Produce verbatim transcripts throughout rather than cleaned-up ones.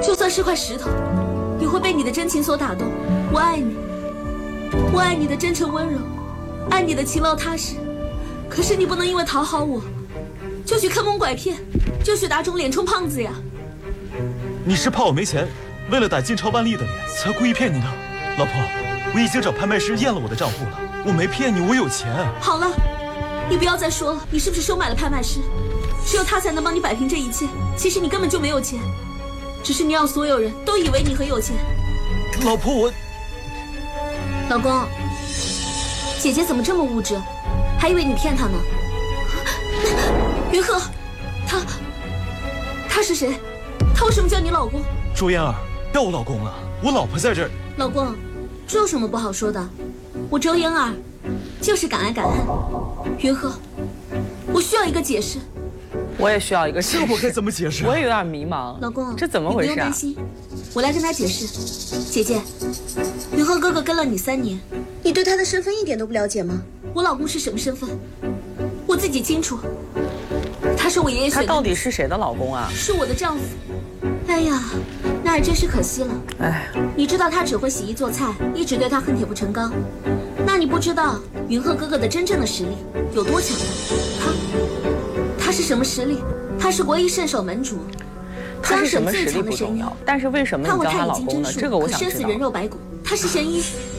就算是块石头，也会被你的真情所打动。我爱你，我爱你的真诚温柔，爱你的勤劳踏实。可是你不能因为讨好我，就去坑蒙拐骗，就去打肿脸充胖子呀！ 你是怕我没钱，为了打金超万丽的脸，才故意骗你的？老婆，我已经找拍卖师验了我的账户了，我没骗你，我有钱。 好了，你不要再说了，你是不是收买了拍卖师？只有他才能帮你摆平这一切。其实你根本就没有钱，只是你让所有人都以为你很有钱。 老婆，我…… 老公，姐姐怎么这么物质？还以为你骗她呢。云鹤，他他是谁？他为什么叫你老公？ 朱嫣儿，要我老公了，我老婆在这儿。 老公，这有什么不好说的？我周嫣儿就是敢爱敢恨。云鹤，我需要一个解释。 我也需要一个解释。 这我该怎么解释？ 我也有点迷茫。 老公， 这怎么回事啊？ 你不用担心，我来跟他解释。姐姐，云鹤哥哥跟了你三年，你对他的身份一点都不了解吗？我老公是什么身份，我自己清楚。他是我爷爷选的。 他到底是谁的老公啊？ 是我的丈夫。哎呀，那还真是可惜了。 哎， 你知道他只会洗衣做菜，一直对他恨铁不成钢。那你不知道云鹤哥哥的真正的实力有多强大？他，他是什么实力？他是国医圣手门主， 他是什么实力不重要，但是为什么你叫他老公呢？这个我想知道。 生死人肉白骨，他是神医。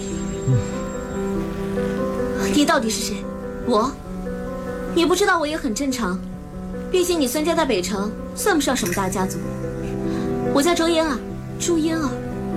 你到底是谁？我？你不知道我也很正常，毕竟你孙家在北城算不上什么大家族。我叫周嫣儿，朱嫣儿。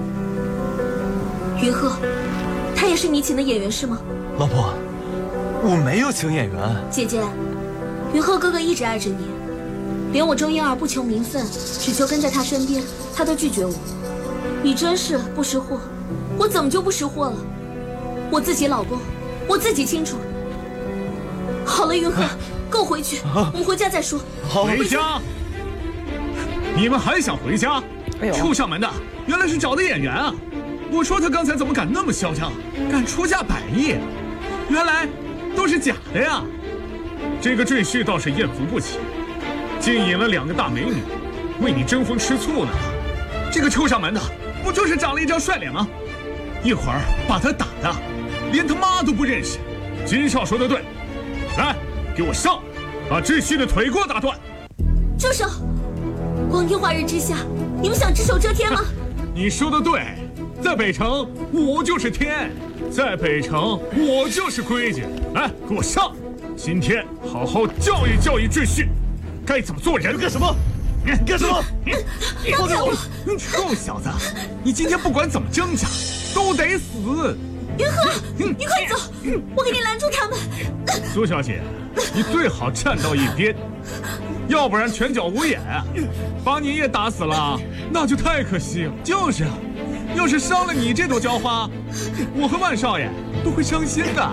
云鹤，他也是你请的演员是吗？ 老婆，我没有请演员。 姐姐，云鹤哥哥一直爱着你，连我周嫣儿不求名分，只求跟在他身边，他都拒绝我。你真是不识货，我怎么就不识货了？我自己老公，我自己清楚。好了，云鹤，跟我回去，我们回家再说。 好， 回家。你们还想回家？ 哎呦， 出上门的原来是找的演员啊！我说他刚才怎么敢那么嚣张，敢出价百亿？原来都是假的呀！这个赘婿倒是艳福不起，竟引了两个大美女，为你争风吃醋呢。这个出上门的不就是长了一张帅脸吗？一会儿把他打的连他妈都不认识。金少说的对，来，给我上，把赘婿的腿给我打断！ 住手！光天化日之下，你们想只手遮天吗？ 你说的对，在北城我就是天，在北城我就是规矩。来，给我上！今天好好教育教育赘婿，该怎么做人。 你干什么？你干什么？ 放开我！ 臭小子，你今天不管怎么挣扎，都得死！ 云鹤，你快走，我给你拦住他们。 苏小姐，你最好站到一边，要不然拳脚无眼，把你也打死了，那就太可惜了。就是啊，要是伤了你这朵娇花，我和万少爷都会伤心的。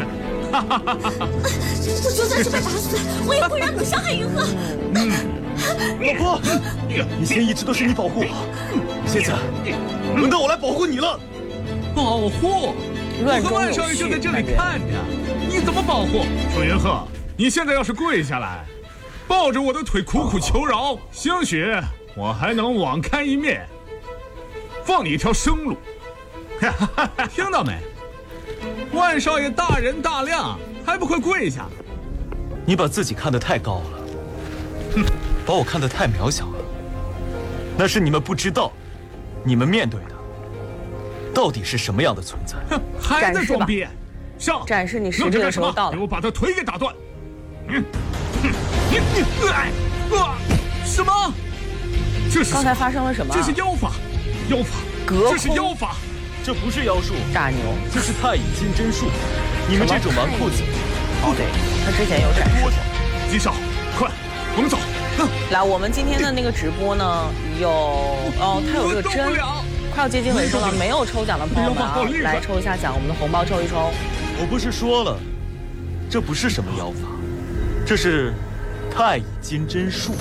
我就算是被打死，我也不让你伤害云鹤。 老婆，以前一直都是你保护我，现在轮到我来保护你了。 保护？我和万少爷就在这里看着，你怎么保护？楚云鹤，你现在要是跪下来，抱着我的腿苦苦求饶，兴许我还能网开一面，放你一条生路。听到没？万少爷大人大量，还不快跪下！ 你把自己看得太高了，哼，把我看得太渺小了。那是你们不知道，你们面对的到底是什么样的存在？ 哼，还在装逼！上！ 展示你实力的时候到了。 给我把他腿给打断！嗯，你你哎啊！什么？这是刚才发生了什么？ 这是妖法，妖法， 隔空， 这是妖法。 这不是妖术， 大牛， 这是太乙金针术。你们这种纨绔子， 哦对，他之前有展示过。 金少，快，我们走。 来，我们今天的那个直播呢，有哦，他有这个针，快要接近尾声了，没有抽奖的朋友们啊，来抽一下奖，我们的红包抽一抽。 我不是说了，这不是什么妖法，这是太乙金针术。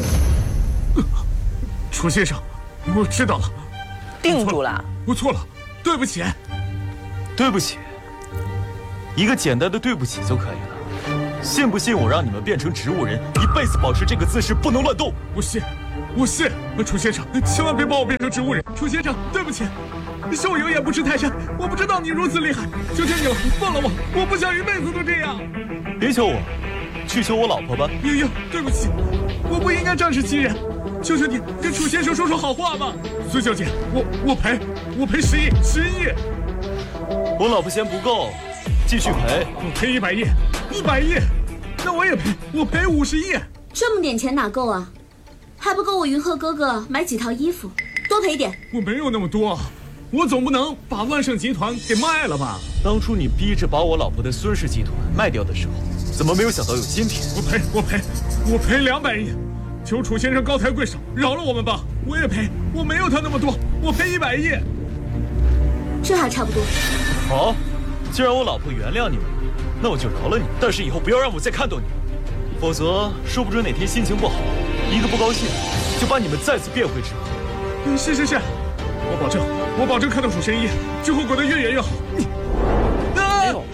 楚先生，我知道了， 定住了， 我错了。对不起， 对不起，一个简单的对不起就可以了。信不信我让你们变成植物人，一辈子保持这个姿势不能乱动？ 我信， 我是楚先生，千万别把我变成植物人。楚先生，对不起，是我有眼不识泰山，我不知道你如此厉害，求求你了，放了我，我不想一辈子都这样。 别求我，去求我老婆吧。 悠悠，对不起，我不应该仗势欺人，求求你跟楚先生说说好话吧。孙小姐，我我赔，我赔十亿，十亿。 我老婆嫌不够，继续赔。 我赔一百亿，一百亿，那我也赔，我赔五十亿。 这么点钱哪够啊？还不够我云鹤哥哥买几套衣服，多赔点。 我没有那么多，我总不能把万盛集团给卖了吧？ 当初你逼着把我老婆的孙氏集团卖掉的时候，怎么没有想到有今天？ 我赔，我赔，我赔两百亿，求楚先生高抬贵手，饶了我们吧。我也赔，我没有他那么多，我赔一百亿。 这还差不多。 好，既然我老婆原谅你们，那我就饶了你。但是以后不要让我再看到你，否则说不准哪天心情不好，一个不高兴，就把你们再次变回植物。 是是是，我保证，我保证看到楚神医之后过得越远越好。 哎呦！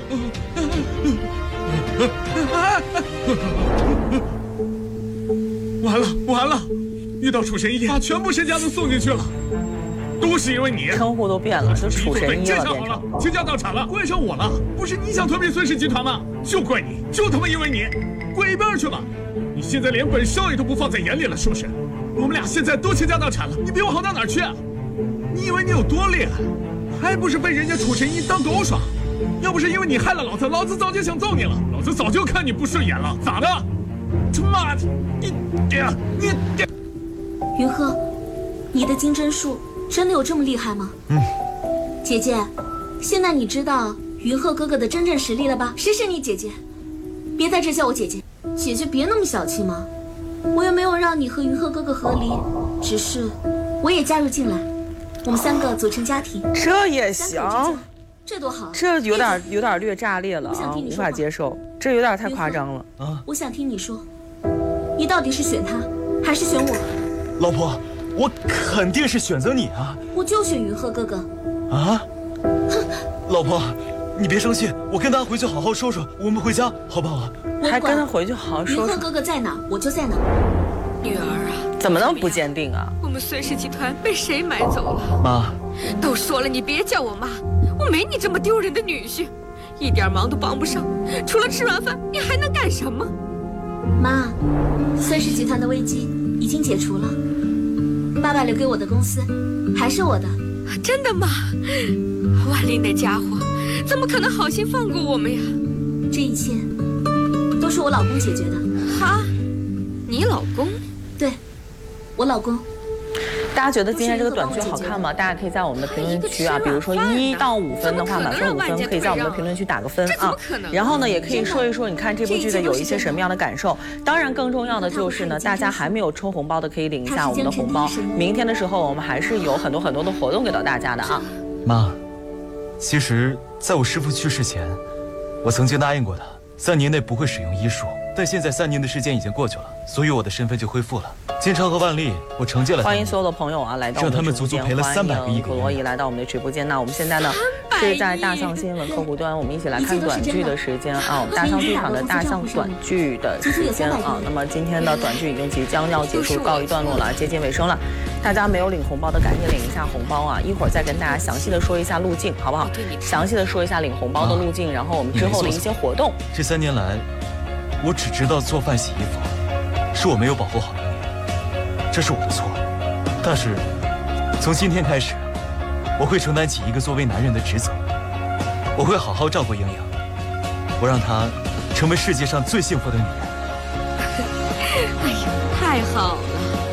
完了完了，遇到楚神医，把全部身家都送进去了，都是因为你。 称呼都变了，就楚神医了，变成。 倾家荡产了，怪上我了。不是你想吞并孙氏集团吗？就怪你，就他妈因为你，滚一边去吧！你现在连本少爷都不放在眼里了，是不是？我们俩现在都倾家荡产了，你比我好到哪儿去啊？你以为你有多厉害，还不是被人家楚神医当狗耍？要不是因为你害了老子，老子早就想揍你了，老子早就看你不顺眼了。咋的？他妈的，你你你！ 云鹤，你的金针术真的有这么厉害吗？ 嗯。 姐姐，现在你知道云鹤哥哥的真正实力了吧？谁是你姐姐？别在这叫我姐姐，姐姐别那么小气嘛。我又没有让你和云鹤哥哥和离，只是我也加入进来，我们三个组成家庭。 这也行， 这多好！ 这有点有点略炸裂了啊，无法接受，这有点太夸张了啊！ 我想听你说，你到底是选他还是选我？ 老婆，我肯定是选择你啊！ 我就选云鹤哥哥。 啊？老婆，你别生气，我跟他回去好好说说，我们回家好不好？ 还跟他回去好好说说。 云鹤哥哥在哪，我就在哪。 女儿啊， 怎么那么不坚定啊？ 我们孙氏集团被谁买走了？ 妈， 都说了，你别叫我妈，我没你这么丢人的女婿，一点忙都帮不上，除了吃软饭，你还能干什么？ 妈，孙氏集团的危机已经解除了，爸爸留给我的公司还是我的。 真的吗？万林那家伙怎么可能好心放过我们呀？ 这一切都是我老公解决的。 哈，你老公？ 对，我老公。 大家觉得今天这个短剧好看吗？大家可以在我们的评论区啊，比如说一到五分的话，满分五分，可以在我们的评论区打个分啊。然后呢，也可以说一说你看这部剧的有一些什么样的感受。当然，更重要的就是呢，大家还没有抽红包的可以领一下我们的红包。明天的时候，我们还是有很多很多的活动给到大家的啊。 妈，其实在我师父去世前，我曾经答应过他，三年内不会使用医术。但现在三年的时间已经过去了，所以我的身份就恢复了。金超和万历，我承接了。 欢迎所有的朋友啊，来到我们的直播间。欢迎可罗伊来到我们的直播间。那我们现在呢是在大象新闻客户端，我们一起来看短剧的时间啊，我们大象剧场的大象短剧的时间啊。那么今天的短剧已经即将要结束，告一段落了，接近尾声了。大家没有领红包的，赶紧领一下红包啊！一会儿再跟大家详细的说一下路径，好不好？详细的说一下领红包的路径，然后我们之后的一些活动。 这三年来，我只知道做饭洗衣服，是我没有保护好英英，这是我的错。但是从今天开始，我会承担起一个作为男人的职责，我会好好照顾英英，我让她成为世界上最幸福的女人。 哎呀，太好了！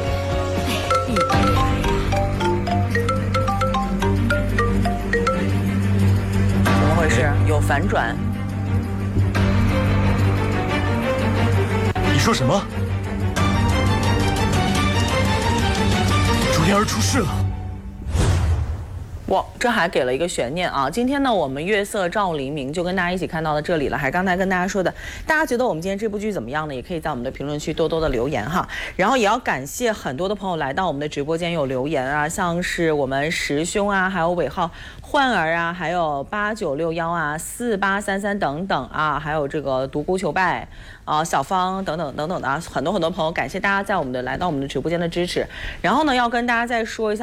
怎么回事？有反转？ 你说什么？朱妍儿出事了！ 哇，这还给了一个悬念啊！今天呢，我们月色照黎明就跟大家一起看到了这里了。还刚才跟大家说的，大家觉得我们今天这部剧怎么样呢？也可以在我们的评论区多多的留言哈。然后也要感谢很多的朋友来到我们的直播间有留言啊，像是我们石兄啊，还有尾号焕儿啊，还有八九六幺啊、四八三三等等啊，还有这个独孤求败啊、小芳等等等等的啊，很多很多朋友，感谢大家在我们的来到我们的直播间的支持。然后呢，要跟大家再说一下。